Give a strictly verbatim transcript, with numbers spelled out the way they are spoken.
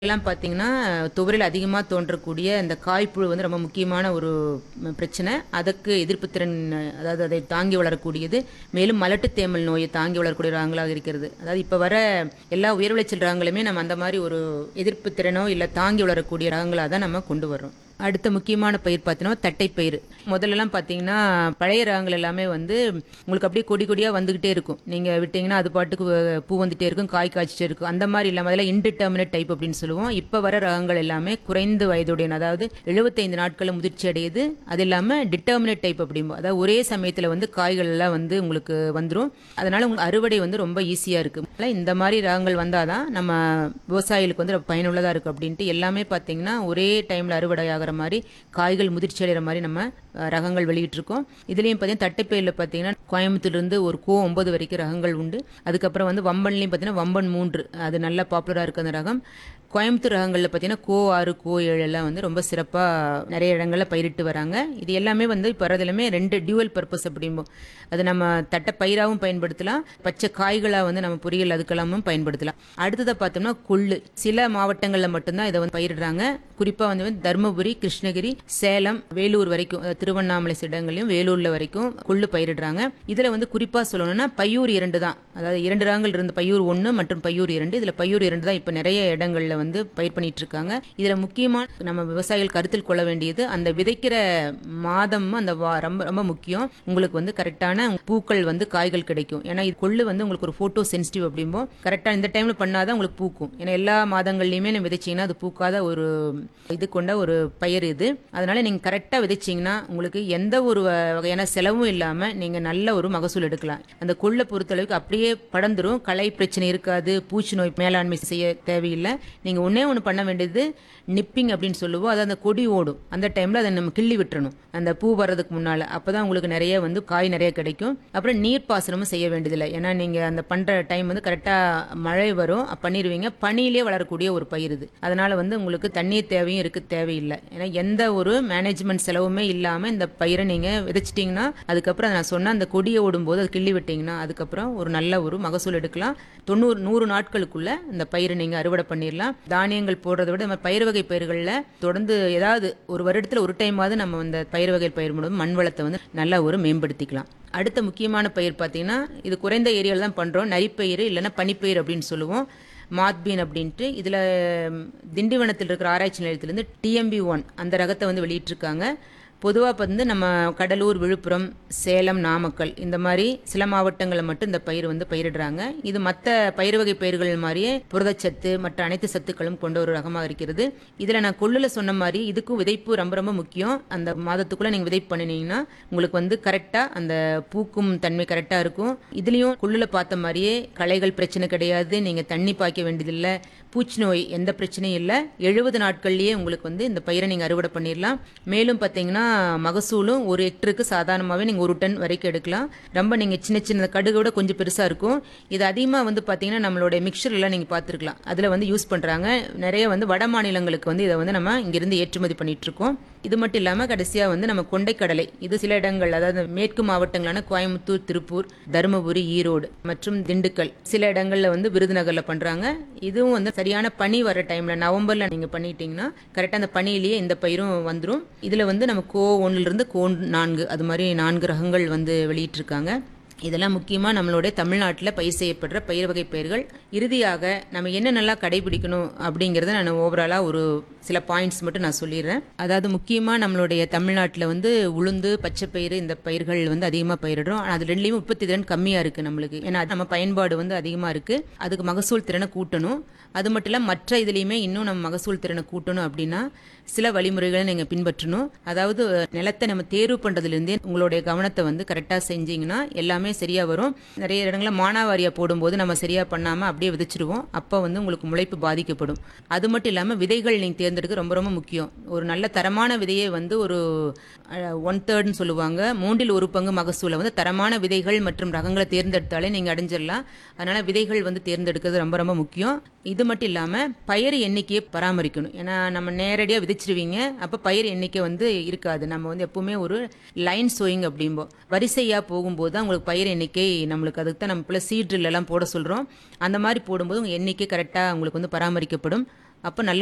எல்லாம் பார்த்தீங்கன்னா, துவரையில அதிகமா தோன்றக்கூடிய இந்த காய்ப்புழு வந்து ரொம்ப முக்கியமான ஒரு ம் பிரச்சனை. அதற்கு எதிர்ப்பு திறன் அதாவது அதை தாங்கி வளரக்கூடியது. மேலும் மலட்டுத் தேமல் நோயை தாங்கி வளரக்கூடிய ரகங்களாக இருக்கிறது. அதாவது இப்ப வர எல்லா உயர் விளைச்சல் ரகங்களுமே நம்ம அந்த மாரி ஒரு எதிர்ப்பு திறனோ, இல்ல தாங்கி வளரக்கூடிய ரகங்களா தான் நம்ம கொண்டு வர்றோம். அடுத்த முக்கியமான பயிர் பார்த்தீங்கன்னா, தட்டைப்பயிறு. முதல்லலாம் பார்த்தீங்கன்னா, பழைய ரகங்கள் எல்லாமே வந்து உங்களுக்கு அப்படியே கொடி கொடியா வந்துகிட்டே இருக்கும். நீங்க விட்டீங்கன்னா, அது பாட்டுக்கு வ பூ வந்துட்டே இருக்கும், காய் காய்ச்சிட்டே இருக்கும். அந்த மாரி இல்லாம அதெல்லாம் இன்டிட்டர்மினேட் டைப் அப்படின்னு சொல்லுவோம். இப்ப வர ரகங்கள் எல்லாமே குறைந்த வயதுடைய அதாவது எழுபத்தி ஐந்து நாட்கள்ல முதிர்ச்சி அடையுது. அது இல்லாம டிட்டர்மினேட் டைப் அப்படிம்போம். அதாவது ஒரே சமயத்துல வந்து காய்கள் எல்லாம் வந்து உங்களுக்கு வந்துரும். அதனால உங்களுக்கு அறுவடை வந்து ரொம்ப ஈஸியா இருக்கு. இந்த மாதிரி ரகங்கள் வந்தாதான் நம்ம விவசாயிகளுக்கு வந்து ரொம்ப பயனுள்ளதா இருக்கு அப்படின்ட்டு எல்லாமே பார்த்தீங்கன்னா, ஒரே டைம்ல அறுவடை ஆகிற மாதிரி காய்கள் முதிர்ச்சி அடைகிற மாதிரி நம்ம அஹ், ரகங்கள் வெளியிட்டிருக்கோம். இதுலயும் பார்த்தீங்கன்னா தட்டைப்பயிரில் பார்த்தீங்கன்னா கோயம்புத்தூர்லேருந்து ஒரு கோ ஒன்பது வரைக்கும் ரகங்கள் உண்டு. அதுக்கப்புறம் வந்து வம்பன்லையும் பார்த்தீங்கன்னா வம்பன் மூன்று அது நல்லா பாப்புலராக இருக்கு அந்த ரகம். கோயம்புத்தூர் ரகங்களில் பார்த்தீங்கன்னா கோ ஆறு கோ ஏழு எல்லாம் வந்து ரொம்ப சிறப்பாக நிறைய இடங்களில் பயிரிட்டு வராங்க. இது எல்லாமே வந்து இப்போ வரதுலையுமே ரெண்டு டியூவல் பர்பஸ் அப்படிம்போம். அது நம்ம தட்டை பயிராகவும் பயன்படுத்தலாம், பச்சை காய்களாக வந்து நம்ம பொரியல் அதுக்கெல்லாமும் பயன்படுத்தலாம். அடுத்ததை பார்த்தோம்னா கொள்ளு. சில மாவட்டங்களில் மட்டும்தான் இதை வந்து பயிரிடுறாங்க. குறிப்பாக வந்து தருமபுரி, கிருஷ்ணகிரி, சேலம், வேலூர் வரைக்கும் அதாவது திருவண்ணாமலை இடங்களையும் வேலூர்ல வரைக்கும் கொள்ளு பயிரிடுறாங்க. இதுல வந்து குறிப்பா சொல்லணும்னா பையூர் இரண்டு தான். அதாவது இரண்டு ரகங்கள் இருந்து பையூர் ஒன்று மற்றும் பையூர் இரண்டு. இதுல பையூர் இரண்டு தான் இப்ப நிறைய இடங்கள்ல வந்து பயிர் பண்ணிட்டு இருக்காங்க. இதுல முக்கியமா நம்ம விவசாயிகள் கருத்தில் கொள்ள வேண்டியது அந்த விதைக்கிற மாதம் அந்த வா- ரொம்ப ரொம்ப முக்கியம். உங்களுக்கு வந்து கரெக்டான பூக்கள் வந்து காய்கள் கிடைக்கும். ஏன்னா இது கொள்ளு வந்து உங்களுக்கு ஒரு போட்டோ சென்சிட்டிவ் அப்படிம்போம். கரெக்டா இந்த டைம்ல பண்ணாதான் உங்களுக்கு பூக்கும். ஏன்னா எல்லா மாதங்கள்லயுமே நீங்க விதைச்சீங்கன்னா அது பூக்காத ஒரு இது கொண்ட ஒரு பயிர் இது. அதனால நீங்க கரெக்டா விதைச்சீங்கன்னா உங்களுக்கு எந்த ஒரு வ- வகையான செலவும் இல்லாம நீங்க நல்ல ஒரு மகசூல் எடுக்கலாம். அந்த கொள்ளை பொறுத்தளவுக்கு அப்படியே படர்ந்துரும், களை பிரச்சனை இருக்காது, பூச்சி நோய் மேலாண்மை செய்ய தேவையில்லை. நீங்க ஒன்னே ஒன்று பண்ண வேண்டியது நிப்பிங் அப்படின்னு சொல்லுவோம். அது அந்த கொடி ஓடும் அந்த டைம்ல அதை நம்ம கிள்ளி விட்டுறணும் அந்த பூ வர்றதுக்கு முன்னால. அப்பதான் உங்களுக்கு நிறைய வந்து காய் நிறைய கிடைக்கும். அப்புறம் நீர் பாசனமும் செய்ய வேண்டியதில்லை. ஏன்னா நீங்க அந்த பண்ற டைம் வந்து கரெக்டா மழை வரும், அப்ப பண்ணிடுவீங்க. பனியிலே வளரக்கூடிய ஒரு பயிர் இது. அதனால வந்து உங்களுக்கு தண்ணீர் தேவையும் இருக்கு தேவையில்லை. ஏன்னா எந்த ஒரு மேனேஜ்மெண்ட் செலவுமே இல்லாம இந்த பயிரை நீங்க விதைச்சிட்டீங்கன்னா அதுக்கப்புறம் நான் சொன்ன அந்த கொடியை ஓடும்போது அது கிள்ளி விட்டீங்கன்னா அதுக்கப்புறம் ஒரு நல்ல ஒரு மகசூல் எடுக்கலாம். தொண்ணூறு நூறு நாட்களுக்குள்ள இந்த பயிரை நீங்க அறுவடை பண்ணிடலாம். தானியங்கள் போடுறதை விட நம்ம பயிர் வகை பயிர்களில் தொடர்ந்து ஏதாவது ஒரு வருடத்துல ஒரு டைமாவது நம்ம இந்த பயிர் வகை பயிர் மூலம் மண் வளத்தை வந்து நல்லா ஒரு மேம்படுத்திக்கலாம். அடுத்த முக்கியமான பயிர் பார்த்தீங்கன்னா இது குறைந்த ஏரியாவில் தான் பண்றோம். நரிப்பயிர் இல்லைன்னா பனிப்பயிர் அப்படின்னு சொல்லுவோம். மாத்பீன் அப்படின்ட்டு இதில் திண்டிவனத்தில் இருக்கிற ஆராய்ச்சி நிலையத்திலேருந்து டிஎம்பி ஒன் அந்த ரகத்தை வந்து வெளியிட்டிருக்காங்க. பொதுவாக வந்து நம்ம கடலூர், விழுப்புரம், சேலம், நாமக்கல் இந்த மாதிரி சில மாவட்டங்களில் மட்டும் இந்த பயிர் வந்து பயிரிடுறாங்க. இது மற்ற பயிர் வகை பயிர்கள் மாதிரியே புரதச்சத்து மற்ற அனைத்து சத்துக்களும் கொண்ட ஒரு ரகமாக இருக்கிறது. இதில் நான் கொள்ளுல சொன்ன மாதிரி இதுக்கும் விதைப்பு ரொம்ப ரொம்ப முக்கியம். அந்த மாதத்துக்குள்ள நீங்கள் விதைப்பு பண்ணினீங்கன்னா உங்களுக்கு வந்து கரெக்டாக அந்த பூக்கும் தன்மை கரெக்டாக இருக்கும். இதுலேயும் கொள்ளுல பார்த்த மாதிரியே களைகள் பிரச்சனை கிடையாது, நீங்கள் தண்ணி பாய்க்க வேண்டியதில்லை, பூச்சி நோய் எந்த பிரச்சனையும் இல்லை. எழுபது நாட்கள்லயே உங்களுக்கு வந்து இந்த பயிரை நீங்கள் அறுவடை பண்ணிடலாம். மேலும் பார்த்தீங்கன்னா மகசூலும் ஒரு ஹெக்டருக்கு சாதாரணமாகவே நீங்கள் ஒரு டன் வரைக்கும் எடுக்கலாம். ரொம்ப நீங்கள் சின்ன சின்ன கடுகோட கொஞ்சம் பெருசாக இருக்கும். இது அதிகமாக வந்து பார்த்தீங்கன்னா நம்மளுடைய மிக்சர் எல்லாம் நீங்கள் பார்த்துருக்கலாம், அதில் வந்து யூஸ் பண்ணுறாங்க. நிறைய வந்து வட மாநிலங்களுக்கு வந்து இதை வந்து நம்ம இங்கிருந்து ஏற்றுமதி பண்ணிட்டு இருக்கோம். இது மட்டும் இல்லாமல் கடைசியாக வந்து நம்ம கொண்டைக்கடலை இது சில இடங்கள் அதாவது மேற்கு மாவட்டங்களான கோயம்புத்தூர், திருப்பூர், தருமபுரி, ஈரோடு மற்றும் திண்டுக்கல் சில இடங்கள்ல வந்து விருதுநகர்ல பண்றாங்க. இதுவும் வந்து சரியான பனி வர டைம்ல நவம்பர்ல நீங்க பண்ணிட்டீங்கன்னா கரெக்டா அந்த பனியிலேயே இந்த பயிரும் வந்துடும். இதுல வந்து நம்ம கோ ஒன்னுல இருந்து கோ நான்கு அது மாதிரி நான்கு ரகங்கள் வந்து வெளியிட்டிருக்காங்க. இதெல்லாம் முக்கியமாக நம்மளுடைய தமிழ்நாட்டில் பயிர் செய்யப்படுற பயிர் வகை பயிர்கள். இறுதியாக நம்ம என்ன நல்லா கடைபிடிக்கணும் அப்படிங்கிறத நான் ஓவராலாக ஒரு சில பாயிண்ட்ஸ் மட்டும் நான் சொல்லிடுறேன். அதாவது முக்கியமாக நம்மளுடைய தமிழ்நாட்டில் வந்து உளுந்து, பச்சை பயிறு இந்த பயிர்கள் வந்து அதிகமாக பயிரிடுறோம். ஆனால் அது ரெண்டுலேயும் உற்பத்தி திறன் கம்மியாக இருக்குது நம்மளுக்கு. ஏன்னா அது நம்ம பயன்பாடு வந்து அதிகமாக இருக்குது. அதுக்கு மகசூல் திறனை கூட்டணும். அது மட்டும் இல்லை மற்ற இதுலேயுமே இன்னும் நம்ம மகசூல் திறனை கூட்டணும் அப்படின்னா சில வழிமுறைகளை நீங்கள் பின்பற்றணும். அதாவது நிலத்தை நம்ம தேர்வு பண்ணுறதுலேருந்தே உங்களுடைய கவனத்தை வந்து கரெக்டாக செஞ்சீங்கன்னா எல்லாமே சரியா வரும். நிறைய இடங்களில் மானாவாரியா போடும்போது நம்ம சரியா பண்ணாம அப்படியே விதைச்சிருவோம். அப்போ வந்து உங்களுக்கு முளைப்பு பாதிக்கப்படும். அது மட்டும் இல்லாமல் விதைகள் நீங்க தேர்ந்தெடுக்க ரொம்ப ரொம்ப முக்கியம். ஒரு நல்ல தரமான விதையை வந்து ஒரு ஒன் தேர்ட்னு சொல்லுவாங்க, மூன்றில் ஒரு பங்கு மகசூலை வந்து தரமான விதைகள் மற்றும் ரகங்களை தேர்ந்தெடுத்தாலே நீங்க அடைஞ்சிடலாம். அதனால விதைகள் வந்து தேர்ந்தெடுக்கிறது ரொம்ப ரொம்ப முக்கியம். இது மட்டும் இல்லாம பயிர் எண்ணிக்கையை பராமரிக்கணும். ஏன்னா நம்ம நேரடியா விதைச்சிருவீங்க, அப்ப பயிர் எண்ணிக்கை வந்து இருக்காது. நம்ம வந்து எப்பவுமே ஒரு லைன் சோயிங் அப்படிம்போம், வரிசையா போகும்போது தான் உங்களுக்கு பயிர் எண்ணிக்கை நம்மளுக்கு அதுக்கு தான் நம்ம சீட் ட்ரில் எல்லாம் போட சொல்றோம். அந்த மாதிரி போடும்போது உங்க எண்ணிக்கை கரெக்டா உங்களுக்கு வந்து பராமரிக்கப்படும். அப்போ நல்ல